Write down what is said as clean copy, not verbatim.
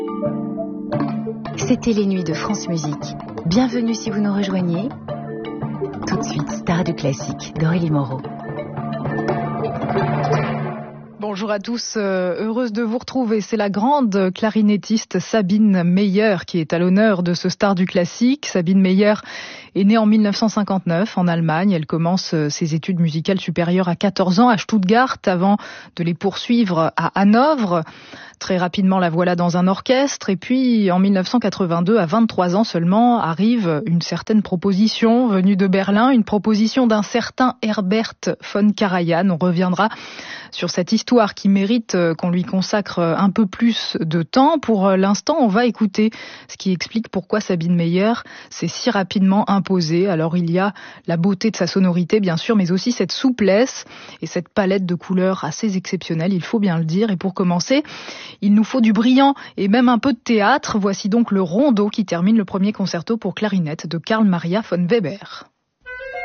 C'était les nuits de France Musique. Bienvenue si vous nous rejoignez. Tout de suite, Star du classique d'Aurélie Moreau. Bonjour à tous, heureuse de vous retrouver. C'est la grande clarinettiste Sabine Meyer qui est à l'honneur de ce Star du classique. Sabine Meyer est née en 1959 en Allemagne. Elle commence ses études musicales supérieures à 14 ans à Stuttgart avant de les poursuivre à Hanovre. Très rapidement, la voilà dans un orchestre. Et puis, en 1982, à 23 ans seulement, arrive une certaine proposition venue de Berlin, une proposition d'un certain Herbert von Karajan. On reviendra sur cette histoire qui mérite qu'on lui consacre un peu plus de temps. Pour l'instant, on va écouter ce qui explique pourquoi Sabine Meyer s'est si rapidement imposée. Alors, il y a la beauté de sa sonorité, bien sûr, mais aussi cette souplesse et cette palette de couleurs assez exceptionnelle, il faut bien le dire. Et pour commencer, il nous faut du brillant et même un peu de théâtre. Voici donc le rondo qui termine le premier concerto pour clarinette de Carl Maria von Weber.